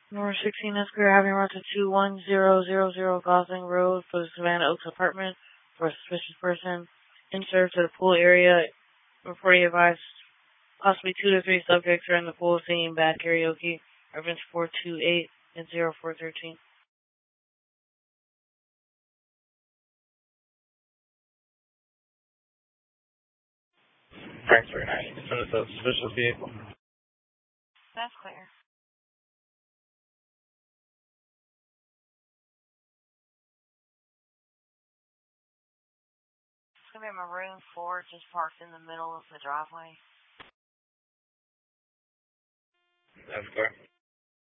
Number 16 Esquire having route to 21000 Gosling Road for the Savannah Oaks apartment for a suspicious person. Insert to the pool area. Reporting advised possibly 2 to 3 subjects are in the pool singing bad karaoke. Reference 428 and 0413. Frank 39. Send us a suspicious vehicle. That's clear. It's going to be a maroon Ford just parked in the middle of the driveway. That's clear.